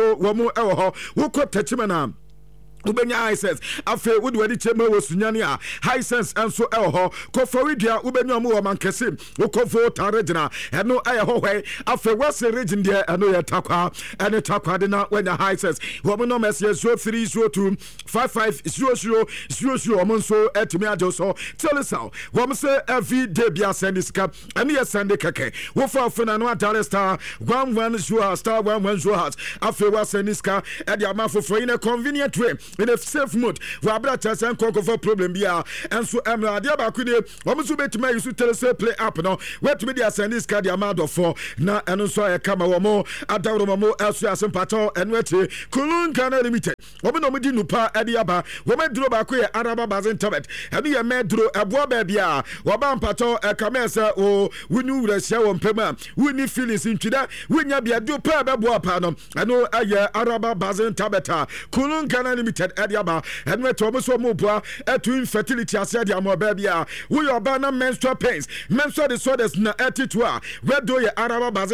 nso wo mo ewo ho wo ko tachimana ubenya high sense afi wodi wadi chema wo sunyane a high sense enso eho koforidua ubenya mu wo mankese ukofo tarejina eno aye ho hwe afi wase region de eno ye takwa ene takwa de na wenya high sense wo mo no mess 0302 550000 wo nso etimi ajo so telesal wo mo se every day bia send ska ene ye send keke wo fa funa no adare star 11 star 11 afi wase ska e dia mafofo in a convenient way in a safe mode we abra chance and conquer for problem bia enso emra dia ba kune wo so betima use telese play app no wait me dia send this card amount of 4 na eno so e kama wo mo adawro mo asu asempato eno ati kulun kana limited wo no mudi nupa e dia ba wo medro ba ko ye araba bazin tabet eno ye medro ebo ba bia wo ba mpato e kama se o wunu wura sia wo mpema wuni feelings ntwida wunya bia do pa be bo pa no eno aye araba bazin tabeta kulun kana limited Ediaba and wet Thomas Mobua to infertility as said Yamobabia. We are banner menstrual pains, menstrual disorders na etitua. Where do you Araba